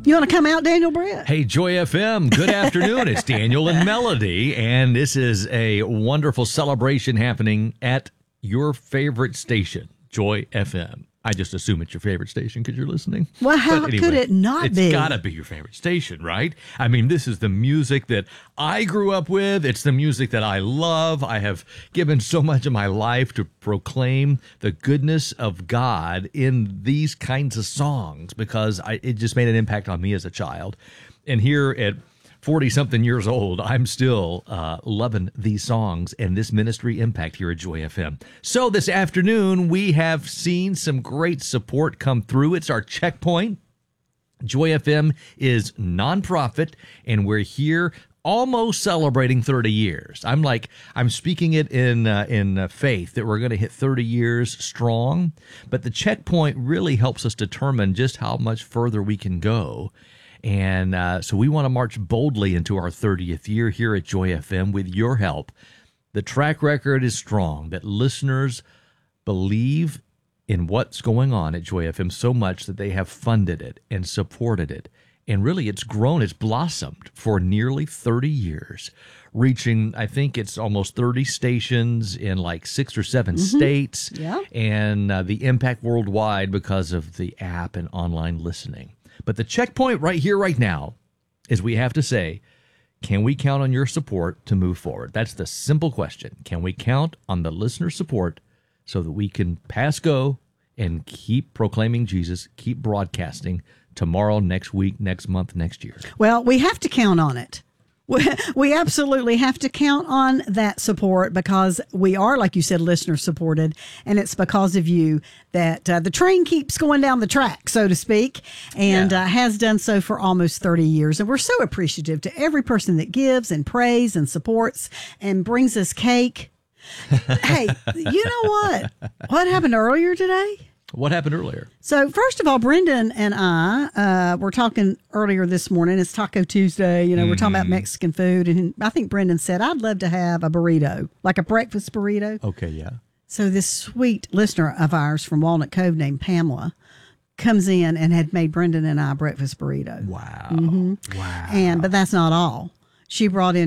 You want to come out, Daniel Brett? Hey, Joy FM, good afternoon. It's Daniel and Melody, and this is a wonderful celebration happening at your favorite station, Joy FM. I just assume it's your favorite station because you're listening. Well, how could it not be? It's got to be your favorite station, right? I mean, this is the music that I grew up with. It's the music that I love. I have given so much of my life to proclaim the goodness of God in these kinds of songs because it just made an impact on me as a child. And here at 40-something years old, I'm still loving these songs and this ministry impact here at Joy FM. So this afternoon, we have seen some great support come through. It's our checkpoint. Joy FM is nonprofit, and we're here almost celebrating 30 years. I'm speaking it in faith that we're going to hit 30 years strong, but the checkpoint really helps us determine just how much further we can go. And so we want to march boldly into our 30th year here at Joy FM with your help. The track record is strong, that listeners believe in what's going on at Joy FM so much that they have funded it and supported it. And really, it's grown, it's blossomed for nearly 30 years, reaching, I think it's almost 30 stations in like 6 or 7 states, and the impact worldwide because of the app and online listening. But the checkpoint right here, right now, is we have to say, can we count on your support to move forward? That's the simple question. Can we count on the listener support so that we can pass go and keep proclaiming Jesus, keep broadcasting tomorrow, next week, next month, next year? Well, we have to count on it. We absolutely have to count on that support because we are, like you said, listener supported, and it's because of you that the train keeps going down the track, so to speak, and has done so for almost 30 years. And we're so appreciative to every person that gives and prays and supports and brings us cake. Hey, you know what? What happened earlier today? What happened earlier? So, first of all, Brendan and I were talking earlier this morning. It's Taco Tuesday. You know, we're talking about Mexican food. And I think Brendan said, I'd love to have a burrito, like a breakfast burrito. Okay, yeah. So this sweet listener of ours from Walnut Cove named Pamela comes in and had made Brendan and I a breakfast burrito. Wow. Wow. But that's not all. She brought in